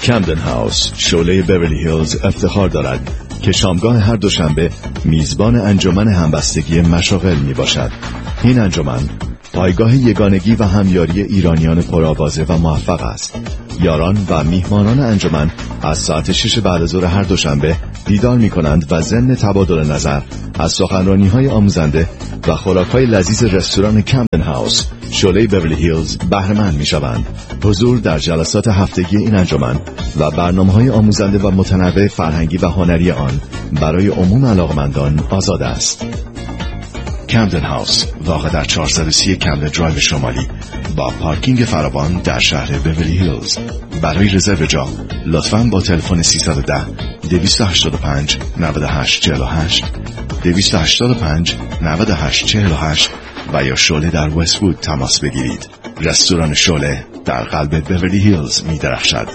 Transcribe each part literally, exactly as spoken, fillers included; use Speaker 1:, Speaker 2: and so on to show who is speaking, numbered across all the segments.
Speaker 1: کمدن هاوس شعله بیورلی هیلز افتخار دارد که شامگاه هر دوشنبه میزبان انجمن همبستگی مشاغل می باشد. این انجمن پایگاه یگانگی و همیاری ایرانیان پرآوازه و موفق است. یاران و میهمانان انجمن از ساعت شش بعد از ظهر هر دوشنبه دیدار می کنند و ضمن تبادل نظر از سخنرانی های آموزنده و خوراک های لذیذ رستوران کمدن هاوس شعله بیورلی هیلز بهره مند می شوند. حضور در جلسات هفتگی این انجمن و برنامه های آموزنده و متنوع فرهنگی و هنری آن برای عموم علاقمندان آزاد است. کمدن هاوس واقع در چهارصد و سی کمدن درایو شمالی با پارکینگ فراوان در شهر بیورلی هیلز. برای رزرو جا لطفاً با تلفن سیصد و ده دویست و هشتاد و پنج نود و هشت چهل و هشت دویست و هشتاد و پنج نود و هشت چهل و هشت و یا شعله در وست‌وود تماس بگیرید. رستوران شعله در قلب بیورلی هیلز می درخشد.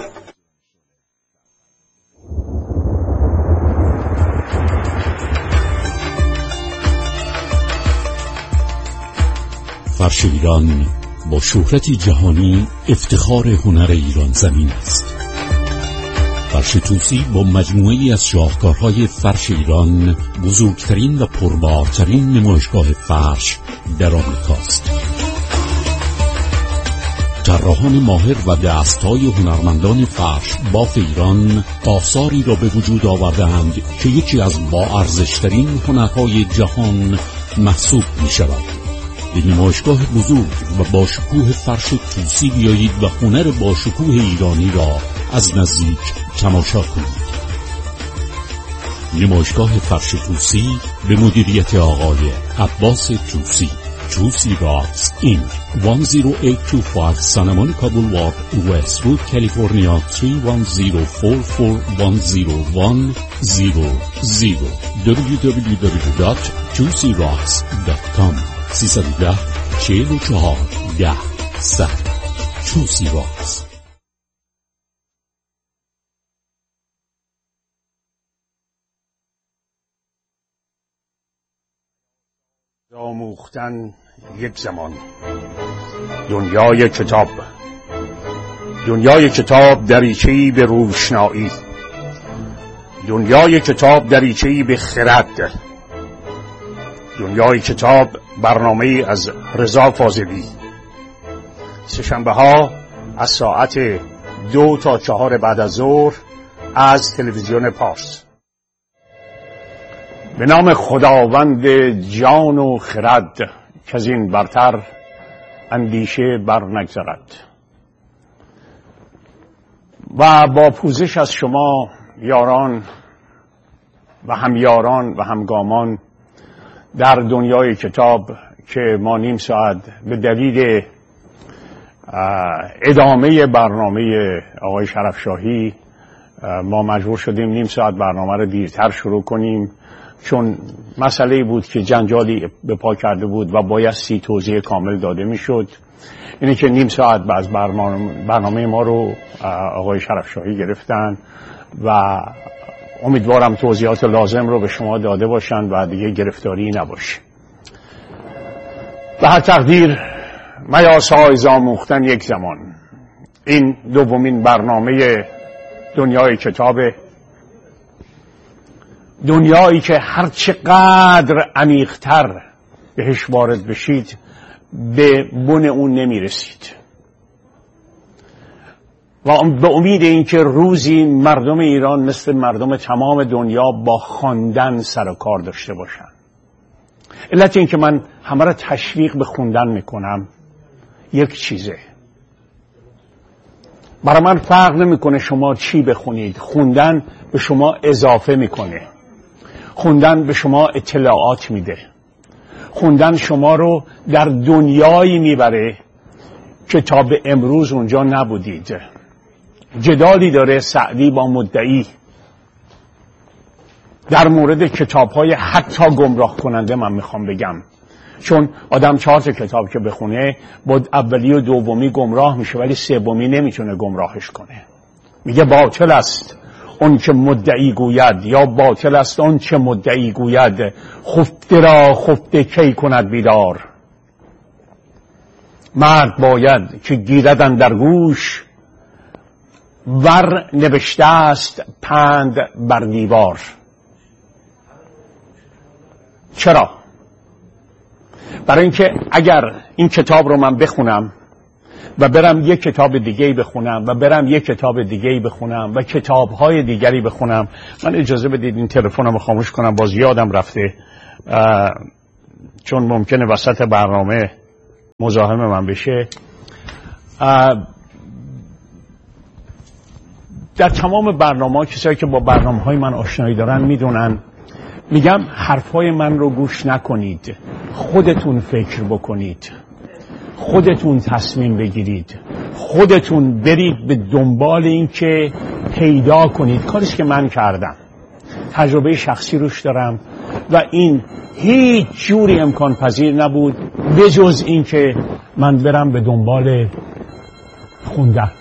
Speaker 2: فرش ایران با شهرتی جهانی افتخار هنر ایران زمین است. فرش توسی با مجموعه‌ای از شاهکارهای فرش ایران بزرگترین و پربارترین نمایشگاه فرش در آمریکاست. طراحان ماهر و دستهای هنرمندان فرش باف ایران آثاری را به وجود آورده‌اند که یکی از با ارزشترین هنرهای جهان محسوب می شود. به نمایشگاه بزرگ و با شکوه فرش توسی بیایید و هنر با شکوه ایرانی را از نزدیک تماشا کنید. نمایشگاه فرش توسی به مدیریت آقای عباس توسی. توسی راکس اینک یک هزار هشتصد و بیست و پنج سانتا مونیکا بولوارد وست‌وود کالیفرنیا سه یک صفر چهار چهار یک صفر یک صفر دبلیو دبلیو دبلیو دات توسی راکس دات کام سیصد و ده چهل و چهار ده صد توسی راکس.
Speaker 3: آموختن یک زمان. دنیای کتاب. دنیای کتاب دریچه‌ای به روشنایی. دنیای کتاب دریچه‌ای به خرد. دنیای کتاب برنامه از رضا فاضلی. سه‌شنبه ها از ساعت دو تا چهار بعد از ظهر از تلویزیون پارس. به نام خداوند جان و خرد که از این برتر اندیشه بر نگذرد. و با پوزش از شما یاران و همیاران و همگامان در دنیای کتاب که ما نیم ساعت به دلیل ادامه برنامه آقای شرفشاهی ما مجبور شدیم نیم ساعت برنامه رو دیرتر شروع کنیم، چون مسئله بود که جنجالی به پا کرده بود و بایستی توضیح کامل داده میشد. اینه که نیم ساعت بعد برنامه, برنامه ما رو آقای شرفشاهی گرفتن و امیدوارم توضیحات لازم رو به شما داده باشن و دیگه گرفتاری نباشه. به هر تقدیر میاسای آموختن یک زمان. این دومین برنامه دنیای کتابه، دنیایی که هر چقدر عمیق‌تر بهش وارد بشید به بن اون نمیرسید و به امید اینکه روزی مردم ایران مثل مردم تمام دنیا با خواندن سر و کار داشته باشن. علت این که من همه را تشویق به خوندن میکنم یک چیزه. برای من فرق نمیکنه شما چی بخونید، خوندن به شما اضافه میکنه، خوندن به شما اطلاعات میده، خوندن شما رو در دنیایی میبره که تا به امروز اونجا نبودید. جدالی داره سعدی با مدعی در مورد کتاب‌های حتی گمراه کننده. من میخوام بگم چون آدم چهار تا کتاب که بخونه با اولی و دومی گمراه میشه ولی سومی نمیتونه گمراهش کنه. میگه باطل است اون که مدعی گوید، یا باطل است اون که مدعی گوید، خفته را خفته کی کند بیدار. مرد باید که گیردن در گوش ور نوشته است پند بر دیوار. چرا؟ برای اینکه اگر این کتاب رو من بخونم و برم یک کتاب دیگه‌ای بخونم و برم یک کتاب دیگه‌ای بخونم و کتاب‌های دیگری بخونم، من اجازه بدید این تلفنم رو خاموش کنم، باز یادم رفته چون ممکنه وسط برنامه مزاحم من بشه. در تمام برنامه‌ها کسایی که با برنامه‌های من آشنایی دارن میدونن میگم حرفای من رو گوش نکنید، خودتون فکر بکنید، خودتون تصمیم بگیرید، خودتون برید به دنبال این که پیدا کنید. کاریش که من کردم، تجربه شخصی روش دارم و این هیچ جوری امکان پذیر نبود بجز این که من برم به دنبال خوندن.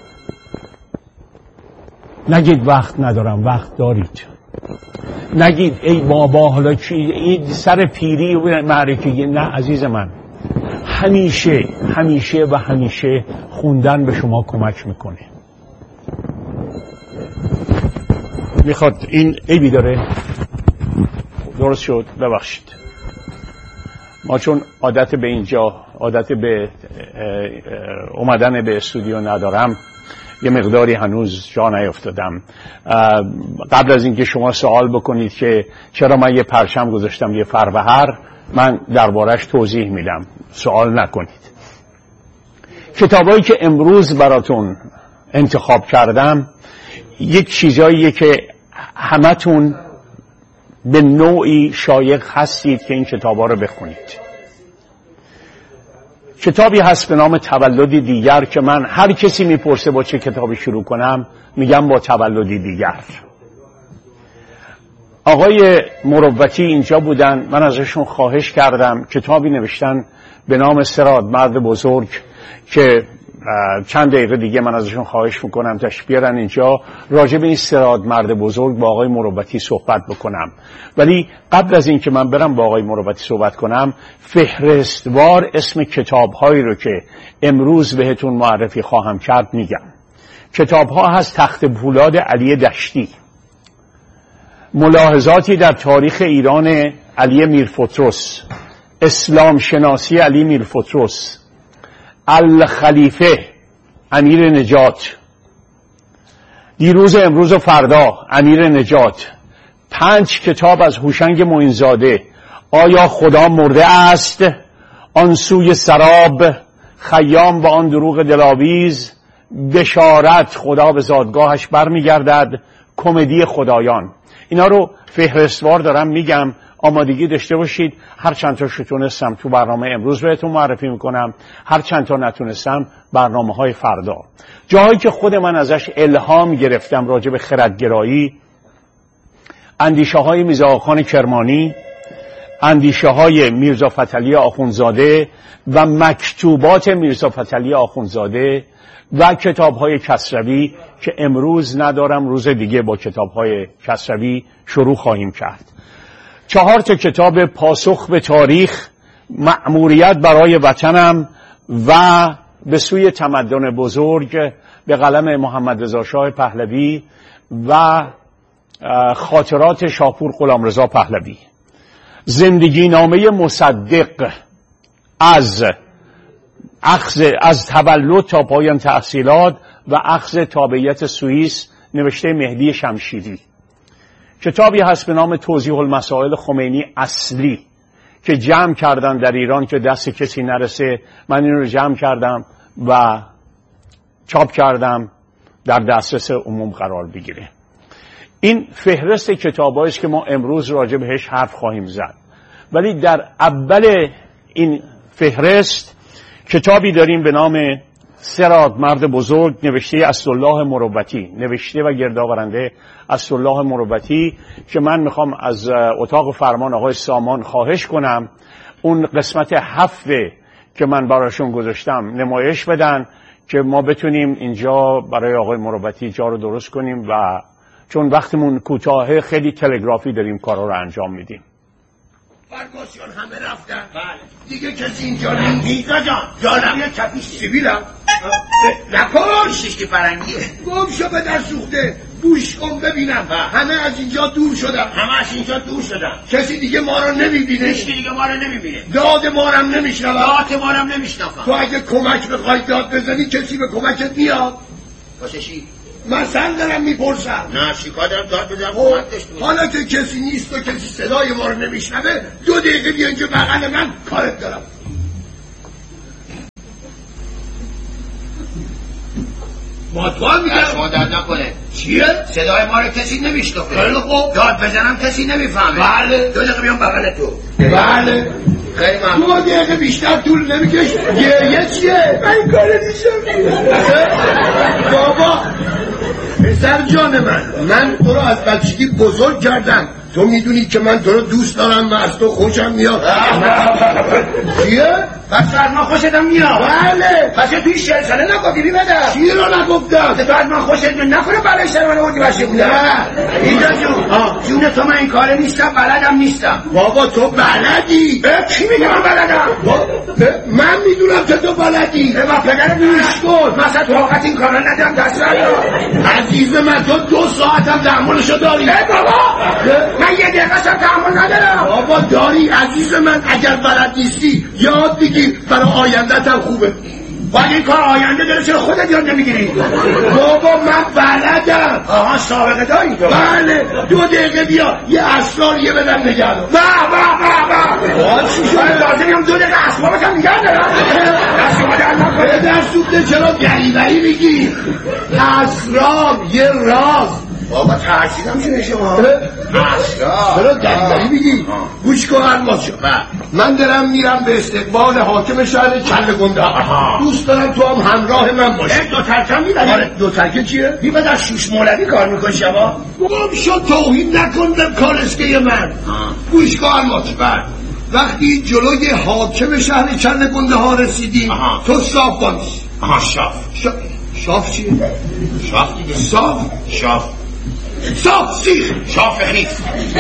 Speaker 3: نگید وقت ندارم، وقت دارید. نگید ای بابا حالا چی این سر پیری و معرکه. نه عزیز من، همیشه همیشه و همیشه خوندن به شما کمک میکنه. میخواد این عیبی داره؟ درست شد، ببخشید. ما چون عادت به اینجا عادت به اومدن به استودیو ندارم، یه مقداری هنوز جا نیفتادم. قبل از اینکه شما سوال بکنید که چرا من یه پرچم گذاشتم یه فروهر، من دربارش توضیح میدم، سوال نکنید. کتابایی که امروز براتون انتخاب کردم یک چیزاییه که همتون به نوعی شایق هستید که این کتابا رو بخونید. کتابی هست به نام تولدی دیگر که من هر کسی میپرسه با چه کتابی شروع کنم میگم با تولدی دیگر. آقای مروتی اینجا بودن، من ازشون خواهش کردم کتابی نوشتن به نام سراد مرد بزرگ که چند دقیقه دیگه من ازشون خواهش میکنم تشریف بیارن اینجا راجع به این سراد مرد بزرگ با آقای مروتی صحبت بکنم. ولی قبل از این که من برم با آقای مروتی صحبت کنم، فهرستوار اسم کتاب‌هایی رو که امروز بهتون معرفی خواهم کرد میگم. کتاب‌ها هست تخت پولاد علی دشتی، ملاحظاتی در تاریخ ایران علی میرفتروس، اسلام شناسی علی میرفتروس، الخلیفه امیر نجات، دیروز امروز و فردا امیر نجات، پنج کتاب از هوشنگ معینزاده، آیا خدا مرده است، آن سوی سراب، خیام و آن دروغ دلاویز، بشارت خدا به زادگاهش برمیگردد، کمدی خدایان. اینا رو فهرستوار دارم میگم، آمادگی داشته باشید. هر چند تا تونستم تو برنامه امروز بهتون معرفی میکنم، هر چند تا نتونستم برنامه های فردا. جاهایی که خود من ازش الهام گرفتم راجع به خردگرایی، اندیشه های میرزا آقاخان کرمانی، اندیشه های میرزا فتحعلی آخوندزاده و مکتوبات میرزا فتحعلی آخوندزاده و کتاب های کسروی که امروز ندارم، روز دیگه با کتاب های کسروی شروع خواهیم کرد. چهار تا کتاب پاسخ به تاریخ، مأموریت برای وطنم و به سوی تمدن بزرگ به قلم محمد رضا شاه پهلوی و خاطرات شاپور غلامرضا پهلوی. زندگی نامه مصدق از اخذ از تولد تا پایان تحصیلات و اخذ تابعیت سوئیس نوشته مهدی شمشیری. کتابی هست به نام توضیح المسائل خمینی اصلی که جمع کردن در ایران که دست کسی نرسه. من این رو جمع کردم و چاپ کردم در دسترس عموم قرار بگیره. این فهرست کتابایی است که ما امروز راجع بهش حرف خواهیم زد. ولی در اول این فهرست کتابی داریم به نام سراد مرد بزرگ نوشته اسدالله مروتی، نوشته و گردآورنده اسدالله مروتی، که من میخوام از اتاق فرمان آقای سامان خواهش کنم اون قسمت هفته که من براشون گذاشتم نمایش بدن که ما بتونیم اینجا برای آقای مروتی جا رو درست کنیم و چون وقتمون کوتاهه خیلی تلگرافی داریم کارا رو انجام میدیم.
Speaker 4: فرماسیون همه رفتن؟ بله. دیگه کسی اینجا نمیدید؟ نه جان جانم یه کپیش سیبیلم نکن شیشکی فرنگیه گم شو به در سوخته گوش کن ببینم همه از اینجا دور شدم همه از اینجا دور شدم کسی دیگه ما رو نمیبینه کسی دیگه ما رو نمیبینه داد ما رو هم نمیشنوم داد ما رو هم نمیشنوم تو اگه کمک بخوای داد بزنی کسی به کمکت میاد واسه چی؟ مثلا دارم میپرسم نه چیکار دارم داد بزنم کمکش میاد حالا که کسی نیست و کسی صدای ما رو نمیشنوه دو دقیقه بیا اینجا بغل من کارت دارم ماتوال میگم شما داد نکنه چیه؟ صدای ما رو کسی نمیشنوه خیلی خوب داد بزنم کسی نمیفهمه بله دو دقیقه بیام بغل تو بله خیلی ممنون دو دقیقه بیشتر طول نمیکش گریه چیه؟ من کاره میشم بابا پسر جان من من تو رو از بچگی بزرگ کردم تو میدونی که من تو رو دوست دارم و از تو خوشم میاد چیه؟ پس از من خوشتم میاد بله پس توی شهر ساله نگفتی بی بده چی رو نگفتم تو از من خوشت نکنه بله اشتر من اونی باشه بودم نه اینجا جون جون تو من این کاره نیستم بلدم نیستم بابا تو بلدی کی میگه من بلدم من میدونم که تو بلدی با پدر گوش کن مثلا تو وقت این کارا ندارم دست عزیز من تو دو ساعتم تحملشو داری بابا من یه دقیقه هم تحمل ندارم بابا داری عزیز من اگر بلد نیستی یاد بگیر برای آیندت هم خوبه باید این کار آینده داره چرا خودت یاد نمیگیری بابا من بلدم آها سابقه داری تو بله دو دقیقه بیا یه اسرار یه بدم نگه دار با با با با چی شد لازمی هم دو دقیقه اسبابت هم نگه دارم دست شما در نکنه در سوخته چرا گریبری میگی اسرار یه راز بابا ترسیدم شده شما اسرار چرا گریبری میگی گوش کن الماس شد من دارم میرم به استقبال حاکم شهر کله گنده دوست دارم تو هم همراه من باشی دو ترکم میدنی آره دو ترکه چیه؟ بیبه در شوش مولوی کار میکن شما گم شد توهین نکن به کارسکه من گوش کن الماس وقتی جلوی حاکم شهر کله گنده ها رسیدیم تو صاف بامیسی آها شاف شاف چیه؟ شاف دیگه صاف شاف صاف سیخ شاف خیف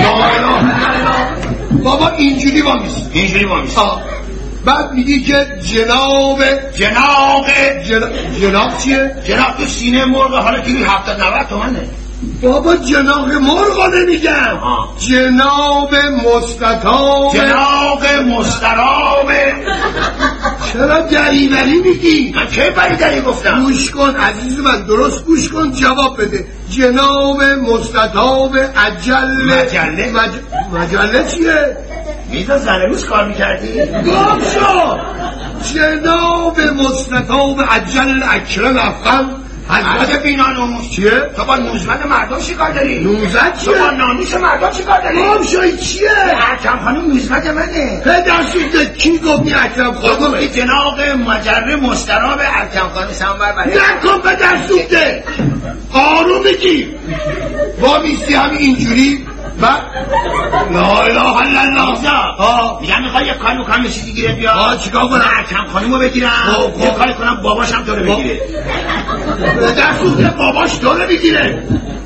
Speaker 4: بابا اینجوری با میسی اینجوری با میسی بعد میگی که جناب جناب جناب, جناب چیه؟ جناب تو سینه مرغ حالا کیلی هفتاد نوت تومنه بابا جناب مرغ نمیگم جناب مستطاب جناب مستراب چرا دریوری میگی؟ من چه بریدری گفتم؟ گوش کن عزیز من درست گوش کن جواب بده جناب مستطاب عجل مجله مج... مجله چیه؟ میزا زنروز کار میکردی؟ گم شد جناب مستطاب عجل اکرم افغان حضرت بینانوش چیه؟ تو با نوزمد مردم چی کار داری؟ نوزد چیه؟ تو با نانوش مردم چی کار داری؟ گم شوی چیه؟ اکرم خانم نوزمد منه پدر سوزده کی گفتی اکرم خانم؟ گفتی جناب مجره مستراب اکرم خانم سنبر بره نکن پدر سوزده آروم بگیر با میستی همین اینجوری و لا اله الا الله میگم میخوای یه کاری بکنم یه چیزی گیره بیا آه چیکار کنم اکرم خانومو بگیرم یه کاری کنم باباشم تو رو بگیره در سوخته باباش تو رو بگیره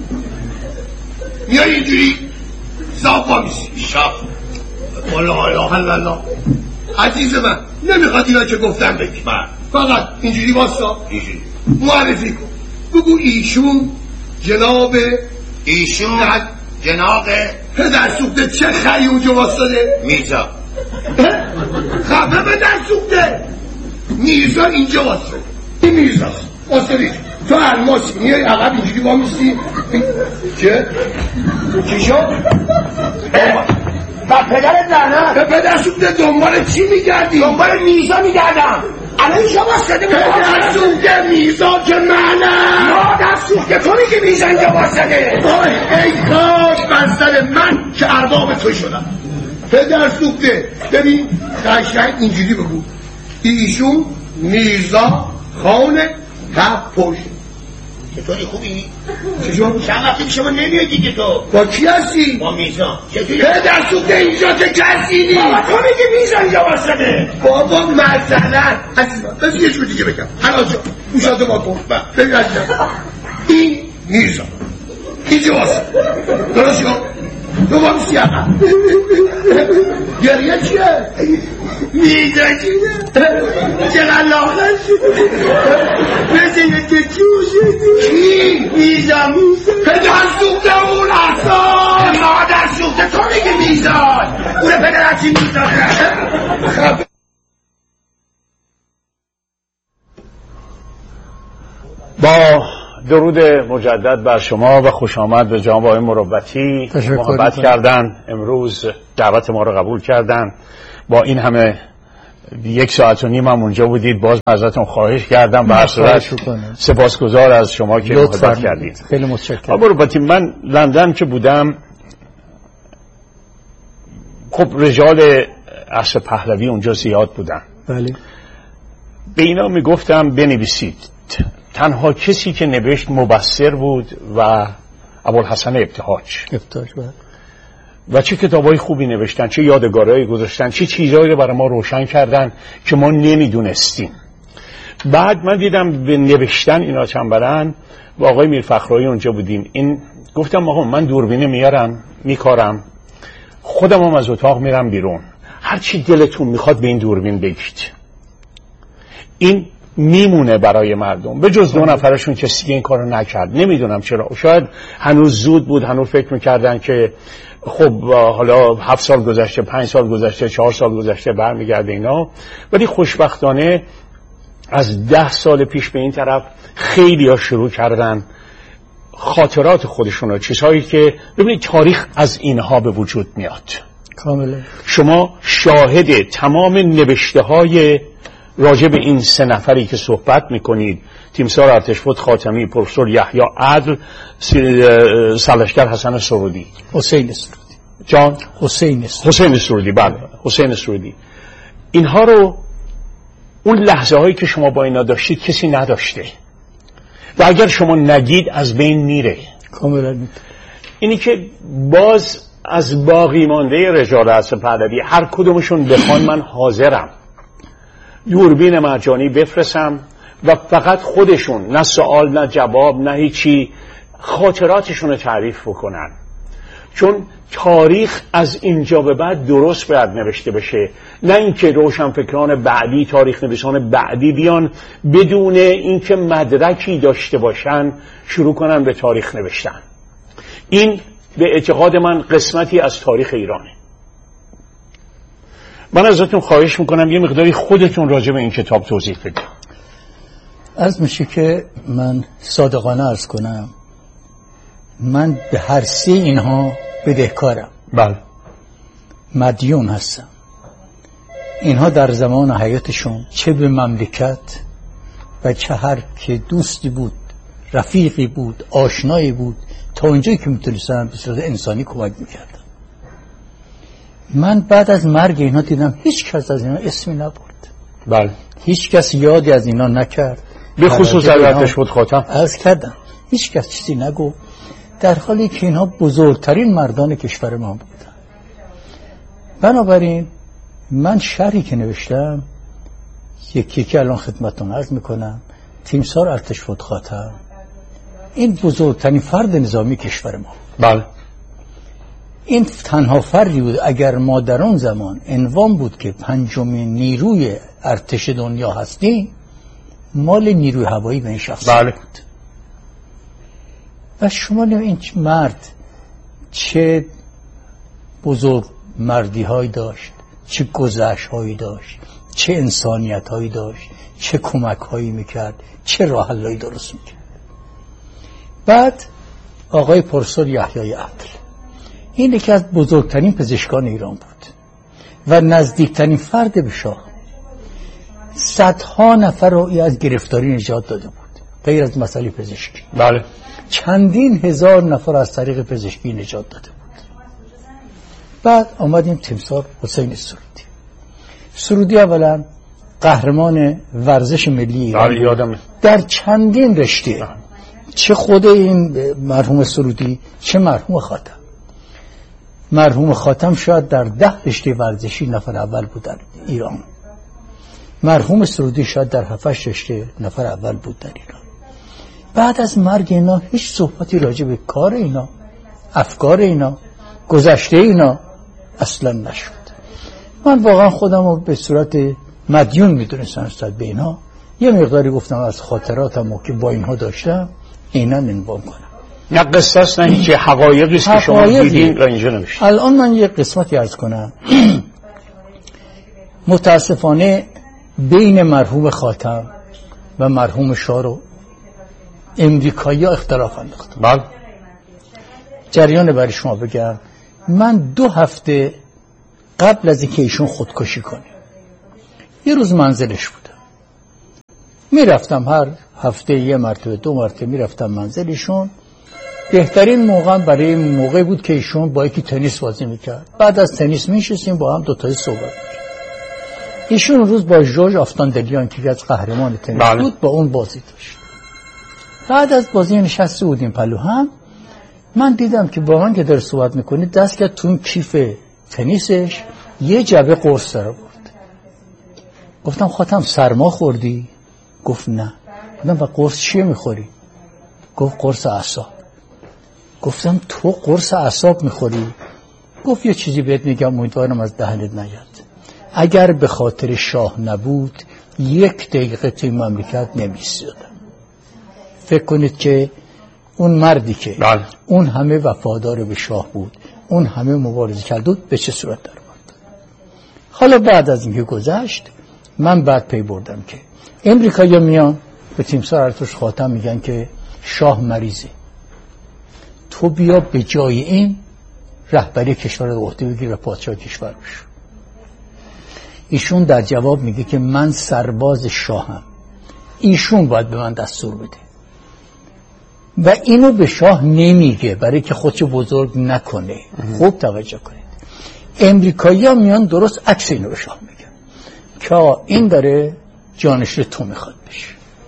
Speaker 4: میای اینجوری صاف با میسی شاف لا اله الا الله عزیز من نمیخواد اینا که گفتم بگی فقط اینجوری واسا اینجوری معرفی کن بگو ایشون جناب ایشون جناب پدر سوخته چه خری اونجا واسطه میرزا خفه پدر سوخته میرزا اینجا واسطه این میرزاست واسطه تو الماسی میای عقب اینجوری با میستی چه؟ چی شد؟ و پدرت لعنت به پدر سوخته دنبال چی میگردی؟ دنبال میرزا میگردم الان اینجا واسطه پدر سوخته میرزا که منم مادر سوخته تو میگی میرزا اینجا واسطه ای کاش بستر من که ارباب تو شدم پدر سوخته ببین قشنگ اینجوری بگو ایشون میرزا خان هفت چطوری خوبی؟ چجور؟ چند وقتی شما نمیای دیگه تو با کی هستی؟ با میرزا چطوری؟ پدر سوخته اینجا که کسی نی بابا تو میگی میرزا اینجا واسطه بابا مثلا عزیزم بس یه شو دیگه بگم حالا جا گوشاتو با کن ببین عزیزم این میرزا اینجا واسطه درست شد تو با میسی آقا گریه چیه؟ میزا چیه؟ چقدر لاغر شدی؟ مثل که چو شدی؟ چی؟ میزا میزا پدر سوخته اون اصلا مادر سوخته تو میگه میزان اونه پدر چی میزان خب
Speaker 3: با درود مجدد بر شما و خوش آمد به جناب آقای مروتی محبت کردن، امروز دعوت ما رو قبول کردن. با این همه یک ساعت و نیم هم اونجا بودید، باز ازتون خواهش کردم و اصلا سپاسگزار از شما که محبت کردید.
Speaker 5: خیلی متشکرم.
Speaker 3: آقای مروتی، من لندن که بودم خب رجال عصر پهلوی اونجا زیاد بودن.
Speaker 5: بله. به
Speaker 3: اینا میگفتم بنویسید. تنها کسی که نوشت مبصر بود و ابوالحسن ابتهاج.
Speaker 5: ابتهاج بله.
Speaker 3: و چه کتابای خوبی نوشتن، چه یادگارهایی گذاشتن، چه چیزایی رو برای ما روشن کردن که ما نمیدونستیم. بعد من دیدم به نوشتن اینا چنبرن. با آقای میرفخرایی اونجا بودیم. این گفتم آقا من دوربینه میارم میکارم، خودم هم از اتاق میرم بیرون، هر چی دلتون میخواد به این دوربین بگید. این میمونه برای مردم. به جز دو نفرشون کسی این کارو نکرد. نمیدونم چرا، شاید هنوز زود بود، هنوز فکر میکردن که خب حالا هفت سال گذشته، پنج سال گذشته، چهار سال گذشته برمیگرده اینا. ولی خوشبختانه از ده سال پیش به این طرف خیلی ها شروع کردن خاطرات خودشون رو، چیزهایی که ببینید تاریخ از اینها به وجود میاد.
Speaker 5: کاملا.
Speaker 3: شما شاهد تمام نوشته های راجع به این سه نفری که صحبت میکنید، تیمسار ارتشفت خاتمی، پروفسور یحیی عدل، سالشگر حسن سرودی،
Speaker 5: حسین سرودی
Speaker 3: جان
Speaker 5: حسین سرودی
Speaker 3: حسین سرودی بله حسین سرودی، اینها رو اون لحظه هایی که شما با اینا داشتید کسی نداشته و اگر شما نگید از بین میره.
Speaker 5: کاملا.
Speaker 3: اینی که باز از باقی مانده رجال عصر پهلوی هر کدومشون بخوان من حاضرم دوربین مرجانی بفرستم و فقط خودشون، نه سوال نه جواب نه هیچی، خاطراتشون رو تعریف بکنن. چون تاریخ از اینجا به بعد درست باید نوشته بشه، نه اینکه روشنفکران بعدی، تاریخ نویسان بعدی بیان بدون اینکه مدرکی داشته باشن شروع کنن به تاریخ نوشتن. این به اعتقاد من قسمتی از تاریخ ایرانه. من ازتون خواهش میکنم یه مقداری خودتون راجع به این کتاب توضیح بدید.
Speaker 5: از میشه که من صادقانه عرض کنم، من به هر سه اینها بدهکارم.
Speaker 3: بله.
Speaker 5: مدیون هستم. اینها در زمان حیاتشون چه به مملکت و چه هر که دوستی بود، رفیقی بود، آشنایی بود، تا اونجایی که میتونستم به صورت انسانی کمک میکردم. من بعد از مرگ اینا دیدم هیچ کس از اینا اسمی نبرد.
Speaker 3: بله.
Speaker 5: هیچ کس یادی از اینا نکرد.
Speaker 3: به خصوص ارتشفت خاتم
Speaker 5: عرض کردم هیچ کس چیزی نگو، در حالی که اینها بزرگترین مردان کشور ما بودن. بنابراین من شرحی که نوشتم یکی که الان خدمتتون عرض میکنم، تیمسار ارتشفت خاتم این بزرگترین فرد نظامی کشور ما.
Speaker 3: بله.
Speaker 5: این تنها فردی بود اگر ما در اون زمان عنوان بود که پنجمین نیروی ارتش دنیا هستیم، مال نیروی هوایی به این شخص
Speaker 3: بله.
Speaker 5: بود. و شما این مرد چه بزرگ مردی هایی داشت، چه گذشت هایی داشت، چه انسانیت هایی داشت، چه کمک هایی میکرد، چه راه حلایی درست میکرد. بعد آقای پروفسور یحیی عدل، این یکی از بزرگترین پزشکان ایران بود و نزدیکترین فرد به شاه. صدها نفر رو از گرفتاری نجات داده بود غیر از مسئله پزشکی.
Speaker 3: بله.
Speaker 5: چندین هزار نفر از طریق پزشکی نجات داده بود. بعد آمدیم تیمسار حسین سرودی. سرودی اولا قهرمان ورزش ملی ایران
Speaker 3: یادم
Speaker 5: در چندین رشته ده. چه خود این مرحوم سرودی چه مرحوم خاتم. مرحوم خاتم شاید در ده رشته ورزشی نفر اول بود در ایران. مرحوم سرودی شاید در هفتش رشته نفر اول بود در ایران. بعد از مرگ اینا هیچ صحبتی راجع به کار اینا، افکار اینا، گذشته اینا اصلا نشد. من واقعا خودم رو به صورت مدیون میدونستم نسبت به اینا. یه مقداری گفتم از خاطراتم که با اینها داشتم اینا ننوام کنم.
Speaker 3: نه قصه است، نه هیچی، حقایقی است که شما دیدین و اینجا نوشتید.
Speaker 5: الان من یه قسمتی عرض کنم. متاسفانه بین مرحوم خاتم و مرحوم شاه رو امریکایی ها اختلاف انداختن.
Speaker 3: بله.
Speaker 5: جریان برای شما بگم، من دو هفته قبل از اینکه ایشون خودکشی کنه یه روز منزلش بودم. میرفتم هر هفته یه مرتبه دو مرتبه میرفتم منزلشون. بهترین موقع برای این موقع بود که ایشون با یکی تنیس بازی میکرد. بعد از تنیس میشستیم با هم دوتایی صحبت میکرد. ایشون روز با جورج آفتاندلیان که از قهرمان تنیس بله. بود با اون بازی داشت. بعد از بازی نشسته بودیم پلو هم. من دیدم که با من که داره صحبت میکنه دست کرد تو اون کیف تنیسش یه جعبه قرص داره برد. گفتم خاتم سرما خوردی؟ گفت نه. گفتم و قرص چیه میخوری؟ گفت قرص اعصاب. گفتم تو قرص اعصاب میخوری؟ گفت یه چیزی بهت میگم امیدوارم از دهنت نیاد. اگر به خاطر شاه نبود یک دقیقه توی مملکت نمی‌ایستادم. فکر کنید که اون مردی که بله. اون همه وفادار به شاه بود، اون همه مبارزه کرد بود، به چه صورت در آورد. حالا بعد از اینکه گذشت من بعد پی بردم که امریکایی میان به تیمسار ارتش خاتم میگن که شاه مریضه، تو بیا به جای این رهبری کشور رو عهده بگیر و پادشاه کشور بشو. ایشون در جواب میگه که من سرباز شاهم، ایشون باید به من دستور بده و اینو به شاه نمیگه برای که خودشو بزرگ نکنه. خوب توجه کنید، امریکایی ها میان درست عکس اینو به شاه میگن که این داره جانشین تو میخواد بشه.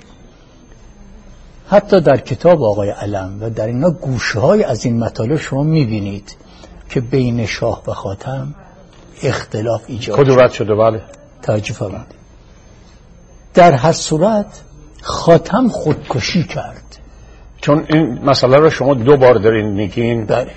Speaker 5: حتی در کتاب آقای علم و در اینا گوشه های از این مطالب شما میبینید که بین شاه و خاتم اختلاف ایجاد
Speaker 3: کدورت شده. بله
Speaker 5: توجه فرمایید. در هر صورت خاتم خودکشی کرد.
Speaker 3: چون این مسئله رو شما دو بار دارین میگین.
Speaker 5: بله.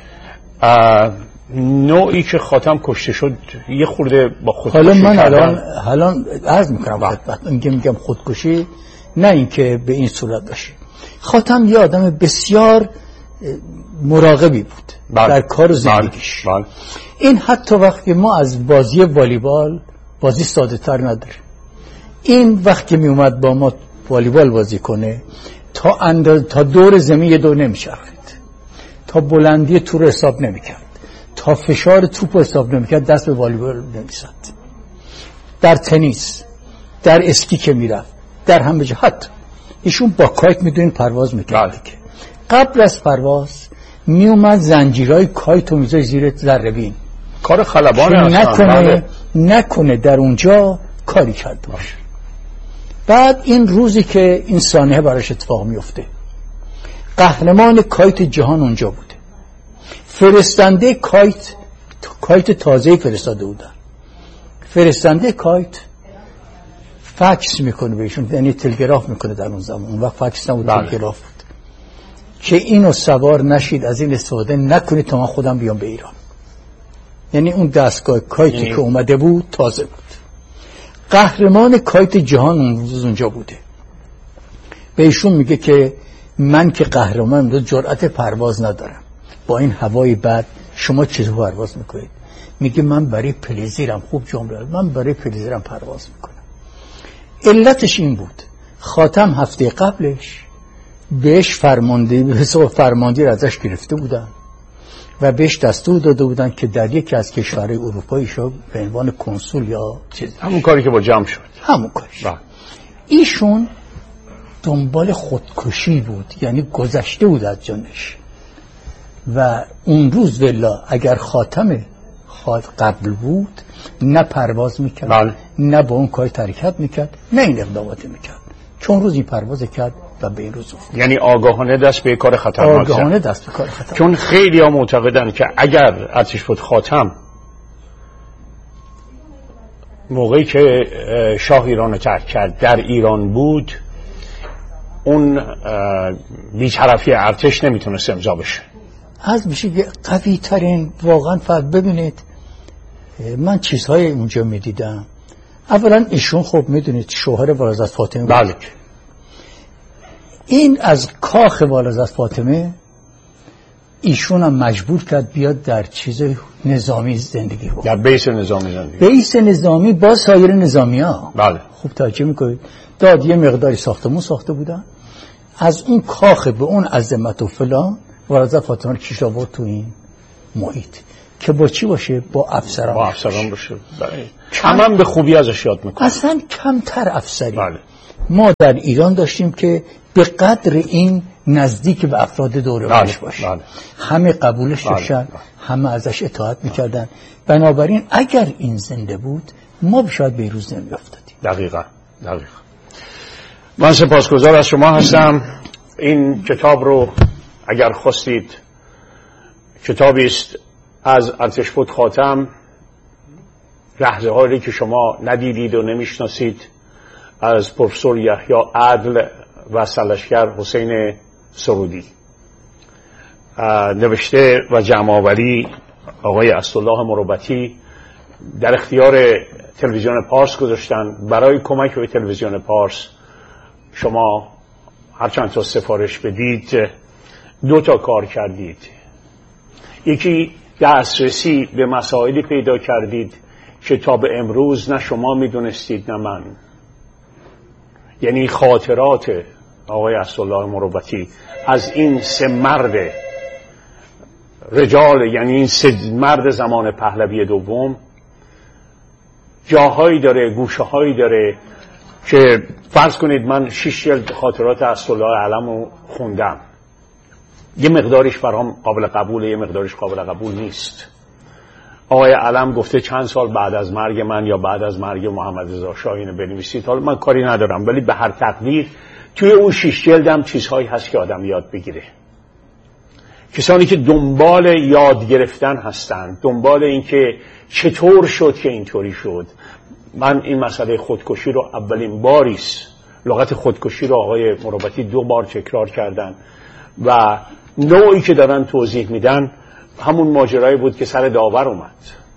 Speaker 3: نوعی که خاتم کشته شد یه خورده با خودکشی
Speaker 5: حالا من
Speaker 3: کردن.
Speaker 5: الان الان عرض میکنم خدمت میگم میگم خودکشی نه اینکه به این صورت باشه. خاتم یه آدم بسیار مراقبی بود بله. در کار زندگیش.
Speaker 3: بله. بله.
Speaker 5: این حتی وقتی ما از بازی والیبال بازی ساده تر نداره. این وقتی می اومد با ما والیبال بازی کنه تا انداز تا دور زمین یه دور نمیچرخید، تا بلندی تو رو حساب نمیکرد، تا فشار توپ حساب نمیکرد، دست به والیبال نمیزد. در تنیس، در اسکی که میرفت، در همه جا. حتی ایشون با کایت میدونین پرواز میکرد که قبل از پرواز میومد زنجیرهای کایت رو میذاره زیر ذره بین،
Speaker 3: کار خلبان
Speaker 5: نکنه نکنه در اونجا کاری کرده باشه. بعد این روزی که این سانحه براش اتفاق میفته، قهرمان کایت جهان اونجا بوده، فرستنده کایت کایت تازه فرستاده بودن، فرستنده کایت فکس میکنه بهشون، یعنی تلگراف میکنه. در اون زمان اون وقت فکس نبود، تلگراف بود که اینو سوار نشید، از این استفاده نکنید تا من خودم بیام به ایران. یعنی اون دستگاه کایتی یعنی... که اومده بود تازه بود. قهرمان کایت جهان اون روز اونجا بوده. به ایشون میگه که من که قهرمانم جرأت پرواز ندارم، با این هوای بد شما چطور پرواز میکنید؟ میگه من برای پلیزیرم، خوب جمله، من برای پلیزیرم پرواز میکنم. علتش این بود خاتم هفته قبلش بهش فرماندهی به حساب فرماندهی را ازش گرفته بودن و بهش دستور داده بودن که در یکی از کشورهای اروپایی شو به عنوان کنسول یا چیز،
Speaker 3: همون کاری که با جمع شد،
Speaker 5: همون کارش. ایشون دنبال خودکشی بود، یعنی گذشته بود از جانش و اون روز والله اگر خاتم قبل بود نه پرواز میکرد بله. نه با اون کار حرکت میکرد، نه این اقدامات میکرد، چون روز این پرواز کرد و به این روز افتاد.
Speaker 3: یعنی آگاهانه دست به کار خطرناک زد.
Speaker 5: آگاهانه دست به کار خطرناک.
Speaker 3: چون خیلی ها معتقدن که اگر ارتشبد خاتم موقعی که شاه ایران رو ترک کرد در ایران بود، اون بی‌طرفی ارتش نمیتونست امضا بشه.
Speaker 5: از میشه قوی ترین واقعا. فرد ببینید من چیزهای اونجا میدیدم. اولا ایشون خب میدونید شوهر والدت فاطمه بود.
Speaker 3: بله.
Speaker 5: این از کاخ والدت فاطمه ایشون هم مجبور کرد بیاد در چیز نظامی زندگی بود،
Speaker 3: در بیس نظامی زندگی،
Speaker 5: بیس نظامی با سایر نظامی ها.
Speaker 3: بله.
Speaker 5: خوب توجه میکنید. داد یه مقداری ساختمون ساخته بودن، از اون کاخ به اون عظمت و فلان والدت فاطمه رو کشید آورد تو این محیط که با چی باشه؟ با افسران
Speaker 3: با افسران باشه. بله. کم به خوبی ازش یاد میکنه.
Speaker 5: اصلا کمتر افسری.
Speaker 3: بله.
Speaker 5: ما در ایران داشتیم که به قدر این نزدیک به افراد دور و برش باشه.
Speaker 3: بله.
Speaker 5: همه قبولش داشتن،
Speaker 3: بله.
Speaker 5: همه ازش اطاعت میکردن. بنابراین اگر این زنده بود ما شاید به روز نمیافتادیم.
Speaker 3: دقیقاً دقیقاً. من سپاسگزار از شما هستم. این کتاب رو اگر خواستید، کتابی است از ارتشبد خاتم، لحظه هایی که شما ندیدید و نمیشناسید، از پروفسور یحیی عدل و سرلشکر حسین سرودی، نوشته و جمع‌آوری آقای اسدالله مروتی، در اختیار تلویزیون پارس گذاشتن. برای کمک به تلویزیون پارس شما هر چند تا سفارش بدید دو تا کار کردید. یکی دسترسی به مسائلی پیدا کردید که تا به امروز نه شما میدونستید نه من. یعنی خاطرات آقای اسدالله مروتی از این سه مرد رجال، یعنی این سه مرد زمان پهلوی دوم، جاهایی داره، گوشه‌هایی داره که فرض کنید من شش جلد خاطرات اسدالله علم رو خوندم. یه مقدارش برام قابل قبوله، یه مقدارش قابل قبول نیست. آقای علم گفته چند سال بعد از مرگ من یا بعد از مرگ محمد رضا شاه اینو بنویسید. حالا من کاری ندارم، ولی به هر تقدیر توی اون شش جلدم چیزهایی هست که آدم یاد بگیره. کسانی که دنبال یاد گرفتن هستن، دنبال این که چطور شد که اینطوری شد. من این مسئله خودکشی رو اولین باریست، لغت خودکشی رو آقای مروتی دو بار تکرار کردن و نوعی که دارن توضیح میدن همون ماجرایی بود که سر داور اومد.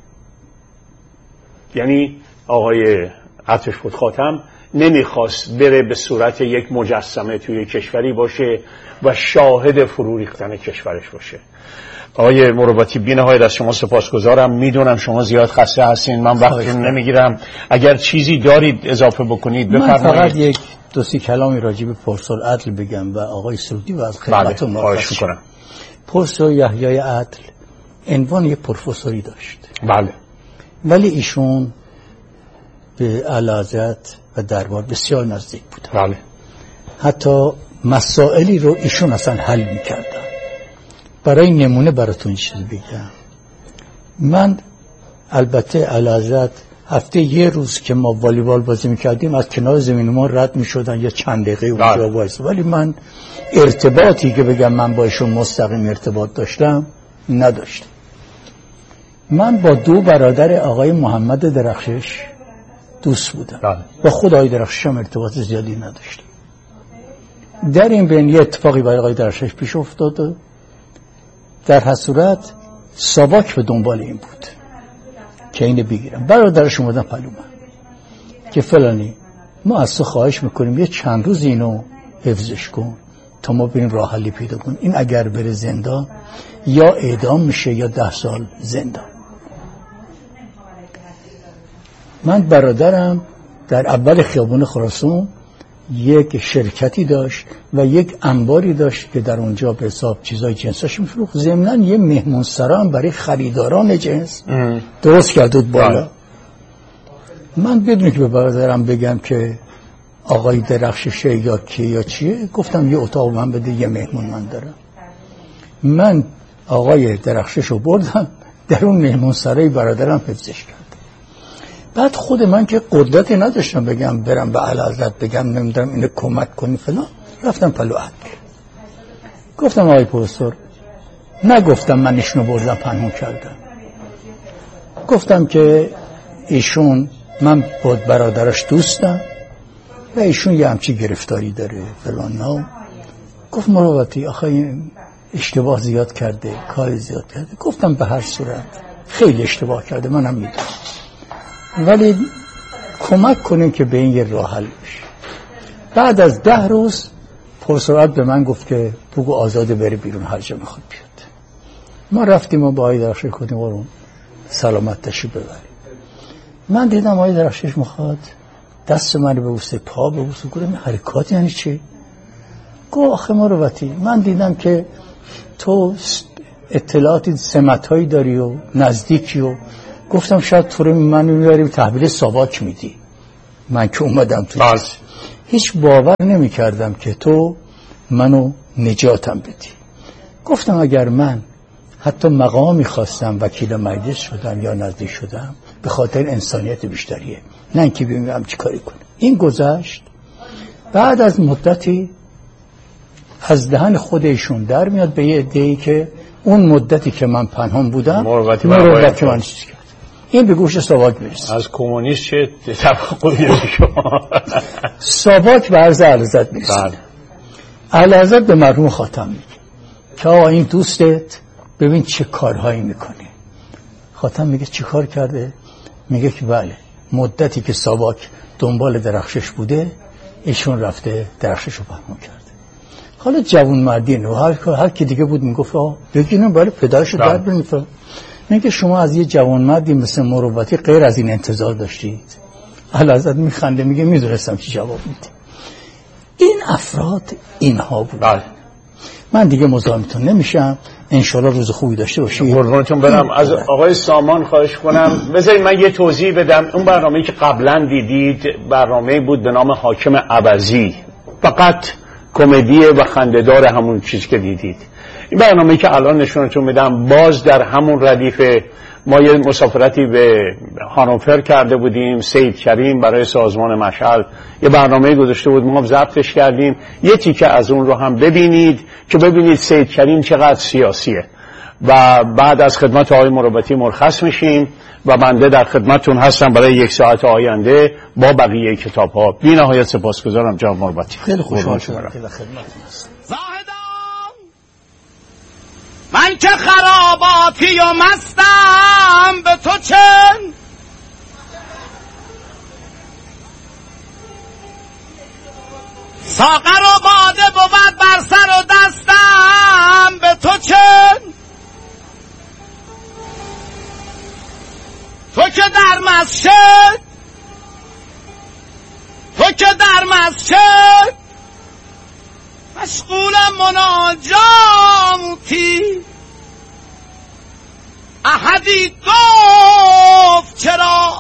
Speaker 3: یعنی آقای ارتشبد خاتم نمیخواست بره به صورت یک مجسمه توی کشوری باشه و شاهد فرو ریختن کشورش باشه. آقای مروتی بی نهایت از شما سپاسگزارم. میدونم شما زیاد خسته هستین، من وقتتون نمیگیرم. اگر چیزی دارید اضافه بکنید بفرمایید.
Speaker 5: من فقط یک دو سی کلامی راجع به پروفسور عدل بگم و آقای سرودی و از خدمتتون
Speaker 3: مرخص میکنم.
Speaker 5: پروفسور یحیی عدل عنوان یک پروفسوری داشت.
Speaker 3: بله.
Speaker 5: ولی ایشون به اعلیحضرت و دربار بسیار نزدیک بود.
Speaker 3: بله.
Speaker 5: حتی مسائلی رو ایشون اصلا حل میکردن. برای نمونه براتون چیز بگم. من البته اعلیحضرت هفته یه روز که ما والیبال بازی میکردیم از کنار زمین ما رد میشدن یه چند دقیقه اونجا وایس، ولی من ارتباطی که بگم من با ایشون مستقیم ارتباط داشتم نداشتم. من با دو برادر آقای محمد درخشش دوست بودم.
Speaker 3: بله.
Speaker 5: با خود آقای درخشش هم ارتباط زیادی نداشتم. در این بین یه اتفاقی برای آقای درخشش پیش افتاد. در هر صورت ساواک به دنبال این بود که اینو بگیرم. برادرش اومدن پلو من که فلانی ما از تو خواهش میکنیم یه چند روز اینو حفظش کن تا ما بریم راه حلی پیدا کنیم. این اگر بره زندان یا اعدام میشه یا ده سال زندان. من برادرم در اول خیابون خراسان یک شرکتی داشت و یک انباری داشت که در اونجا به حساب چیزای جنسش میفروخت. ضمناً یه مهمون سرا برای خریداران جنس ام. درست کرد بود بالا. من بدون که به برادرم بگم که آقای درخششه یا کی یا چیه، گفتم یه اتاق من بده، یه مهمون من دارم. من آقای درخششو بردم در اون مهمون سرای برادرم حفظش کرد. بعد خود من که قدرتی نداشتم بگم برم به اعلیحضرت بگم نمیدونم اینو کمک کنی فلان، رفتم پلو عدل گفتم آقای پروفسور، نگفتم من ایشونو بردم پنهون کردم، گفتم که ایشون من با برادرش دوستم و ایشون یه همچی گرفتاری داره فلان. نه گفت مروتی آخه اشتباه زیاد کرده، کار زیاد کرده. گفتم به هر صورت خیلی اشتباه کرده، منم میدونم، ولی کمک کنیم که به این یه راه حل بشه. بعد از ده روز پرسرعت به من گفت که بگو آزاده بره بیرون، هر جا میخواد بیاد. ما رفتیم و با آقای درخشش کردیم قرون سلامت تشریف ببریم. من دیدم آقای درخشش میخواد دست من رو ببوسه، پا ببوسه. گفتم حرکات یعنی چی؟ گفت آخه مروتی، من دیدم که تو اطلاعاتی سمت‌هایی داری و نزدیکی و گفتم شاید تو رو من میبریم تحویل ساواک میدی. من که اومدم تو
Speaker 3: باز
Speaker 5: هیچ باور نمی کردم که تو منو نجاتم بدی. گفتم اگر من حتی مقامی خواستم وکیل مجلس شدم یا نزدیک شدم به خاطر انسانیت بیشتریه، نه اینکه ببینم چی کاری کنم. این گذشت. بعد از مدتی از دهن خودشون در میاد به یه عده‌ای که اون مدتی که من پنهان بودم
Speaker 3: مروتی
Speaker 5: مروتی من چیز کرد. این به گوش ساواک میرسه.
Speaker 3: از کمونیست چه توقعی داری شما؟
Speaker 5: ساواک به عرض اعلیحضرت میرسه. اعلیحضرت به مرحوم خاتم میگه که آقا این دوستت ببین چه کارهایی میکنه. خاتم میگه چی کار کرده؟ میگه که بله مدتی که ساواک دنبال درخشش بوده ایشون رفته درخشش رو پنهان کرده. حالا جوان مردی نو هر هر کی دیگه بود میگفت آ بگینم بالا پدرشو درد میفته. میگه شما از یه جوان مردی مثل مروتی غیر از این انتظار داشتید؟ اعلیحضرت میخنده میگه میدونستم چی جواب میدی. این افراد اینها بود.
Speaker 3: بله.
Speaker 5: من دیگه مزاحمتون نمیشم، انشالله روز خوبی داشته باشید.
Speaker 3: قربونتون برم. از آقای سامان خواهش کنم بذارید من یه توضیح بدم. اون برنامه‌ای که قبلا دیدید برنامه‌ای بود به نام حاکم عوضی، فقط کمدی و خنده‌دار همون چیزی که دیدید. این برنامه‌ای که الان نشونتون میدم باز در همون ردیف. ما یه مسافرتی به هانوفر کرده بودیم، سید کریم برای سازمان مشعل یه برنامه گذاشته بود، ما هم ضبطش کردیم. یه تیکه از اون رو هم ببینید که ببینید سید کریم چقدر سیاسیه. و بعد از خدمت آقای مروتی مرخص میشیم و بنده در خدمتتون هستم برای یک ساعت آینده با بقیه کتاب ها. بی نهایت سپاسگزارم جناب مروتی.
Speaker 5: خیلی خوشحال شدم که در خدمتتون هستم.
Speaker 6: من که خراباتی و مستم به تو چه؟ ساغر و باده بود بر سر و دستم به تو چه؟ تو که در مسجد تو که در مسجد مشغول مناجاتی، احدی گفت چرا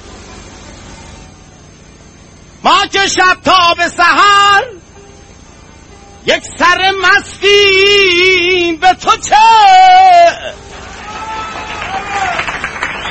Speaker 6: ما که شب تا به سحر یک سر مستی